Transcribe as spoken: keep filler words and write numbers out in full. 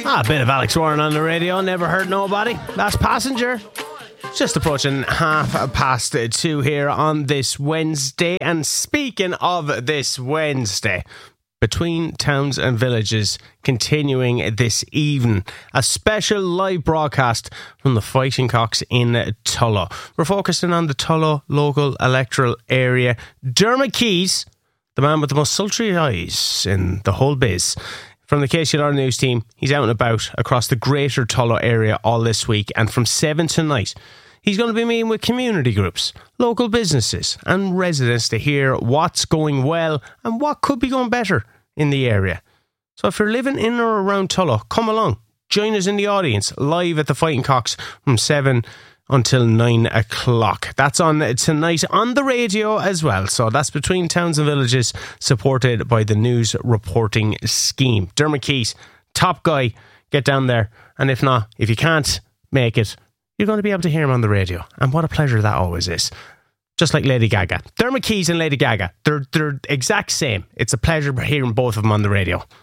Ah, a bit of Alex Warren on the radio. Never hurt nobody. Last passenger. Just approaching half past two here on this Wednesday. And speaking of this Wednesday, Between Towns and Villages continuing this evening. A special live broadcast from the Fighting Cocks in Tullow. We're focusing on the Tullow local electoral area. Dermot Keys, the man with the most sultry eyes in the whole biz, from the K C L R News team, he's out and about across the greater Tullow area all this week, and from seven tonight, he's going to be meeting with community groups, local businesses and residents to hear what's going well and what could be going better in the area. So if you're living in or around Tullow, come along, join us in the audience, live at the Fighting Cocks from seven until nine o'clock. That's on tonight on the radio as well. So that's Between Towns and Villages, supported by the News Reporting Scheme. Dermot Keys, top guy, get down there. And if not, if you can't make it, you're going to be able to hear him on the radio. And what a pleasure that always is. Just like Lady Gaga. Dermot Keys and Lady Gaga, they're, they're exact same. It's a pleasure hearing both of them on the radio.